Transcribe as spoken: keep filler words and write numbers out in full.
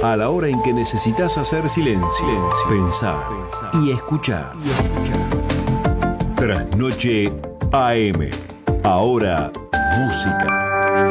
A la hora en que necesitas hacer silencio, silencio, pensar y escuchar. Y escuchar. Trasnoche A M. Ahora, música.